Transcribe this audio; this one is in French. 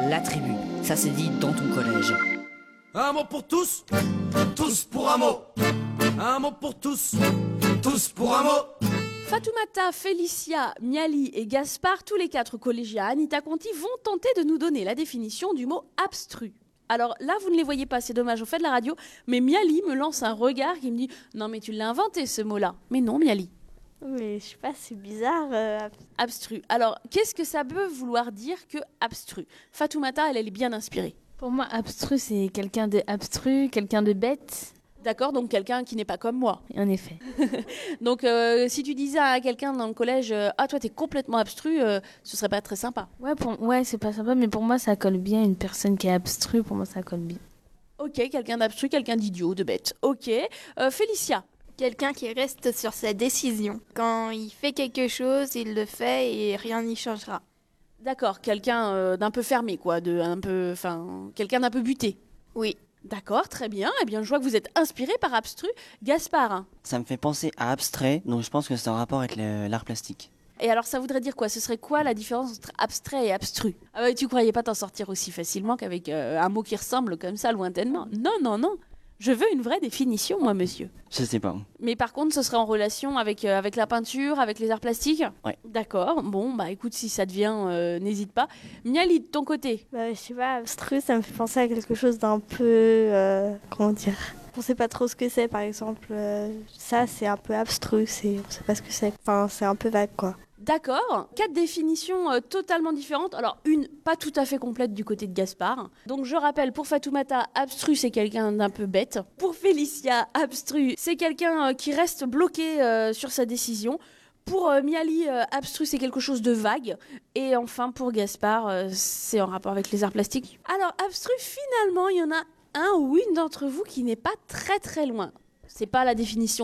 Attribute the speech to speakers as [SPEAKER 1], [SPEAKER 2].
[SPEAKER 1] la tribu. Ça c'est dit dans ton collège.
[SPEAKER 2] Un mot pour tous, tous pour un mot. Un mot pour tous, tous pour un mot.
[SPEAKER 3] Fatoumata, Félicia, Miali et Gaspard, tous les 4 collégiens à Anita Conti, vont tenter de nous donner la définition du mot abstru. Alors là, vous ne les voyez pas, c'est dommage, on fait de la radio, mais Miali me lance un regard qui me dit « Non mais tu l'as inventé ce mot-là ». Mais non, Miali.
[SPEAKER 4] Mais je sais pas, c'est bizarre.
[SPEAKER 3] Abstru. Alors, qu'est-ce que ça peut vouloir dire que abstru ? Fatoumata, elle est bien inspirée.
[SPEAKER 5] Pour moi, abstru, c'est quelqu'un de abstru, quelqu'un de bête.
[SPEAKER 3] D'accord, donc quelqu'un qui n'est pas comme moi.
[SPEAKER 5] En effet.
[SPEAKER 3] Donc, si tu disais à quelqu'un dans le collège « Ah, toi, t'es complètement abstru », ce serait pas très sympa.
[SPEAKER 5] Ouais, c'est pas sympa, mais pour moi, ça colle bien. Une personne qui est abstru, pour moi, ça colle bien.
[SPEAKER 3] Ok, quelqu'un d'abstru, quelqu'un d'idiot, de bête. Ok. Félicia.
[SPEAKER 4] Quelqu'un qui reste sur sa décision. Quand il fait quelque chose, il le fait et rien n'y changera.
[SPEAKER 3] D'accord, quelqu'un d'un peu fermé, quoi, quelqu'un d'un peu buté.
[SPEAKER 4] Oui.
[SPEAKER 3] D'accord, très bien. Eh bien, je vois que vous êtes inspiré par abstru. Gaspard.
[SPEAKER 6] Ça me fait penser à abstrait, donc je pense que c'est en rapport avec l'art plastique.
[SPEAKER 3] Et alors, ça voudrait dire quoi ? Ce serait quoi la différence entre abstrait et abstru ? Ah ouais, tu croyais pas t'en sortir aussi facilement qu'avec un mot qui ressemble comme ça lointainement ? Non. Je veux une vraie définition, moi, monsieur.
[SPEAKER 6] Je sais pas.
[SPEAKER 3] Mais par contre, ce serait en relation avec la peinture, avec les arts plastiques ?
[SPEAKER 6] Ouais.
[SPEAKER 3] D'accord. Bon, bah écoute, si ça devient, n'hésite pas. Miali, de ton côté ?
[SPEAKER 4] Je sais pas, abstru, ça me fait penser à quelque chose d'un peu... comment dire ? On sait pas trop ce que c'est, par exemple. Ça, c'est un peu abstru, on sait pas ce que c'est. Enfin, c'est un peu vague, quoi.
[SPEAKER 3] D'accord, 4 définitions totalement différentes. Alors, une pas tout à fait complète du côté de Gaspard. Donc, je rappelle, pour Fatoumata, abstru, c'est quelqu'un d'un peu bête. Pour Félicia, abstru, c'est quelqu'un qui reste bloqué sur sa décision. Pour Miali, abstru, c'est quelque chose de vague. Et enfin, pour Gaspard, c'est en rapport avec les arts plastiques. Alors, abstru, finalement, il y en a un ou une d'entre vous qui n'est pas très très loin. C'est pas la définition